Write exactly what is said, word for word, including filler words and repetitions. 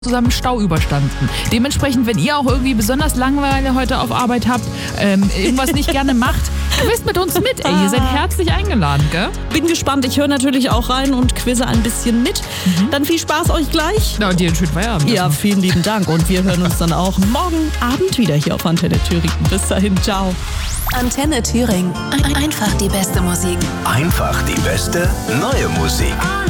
zusammen Stau überstanden. Dementsprechend, wenn ihr auch irgendwie besonders Langeweile heute auf Arbeit habt, ähm, irgendwas nicht gerne macht, quizzt mit uns mit. Ey, ihr seid herzlich eingeladen, gell? Bin gespannt. Ich höre natürlich auch rein und quizze ein bisschen mit. Mhm. Dann viel Spaß euch gleich. Ja, und dir einen schönen Feierabend. Ja, vielen lieben Dank. Und wir hören uns dann auch morgen Abend wieder hier auf Antenne Thüringen. Bis dahin, ciao. Antenne Thüringen. Einfach die beste Musik. Einfach die beste neue Musik.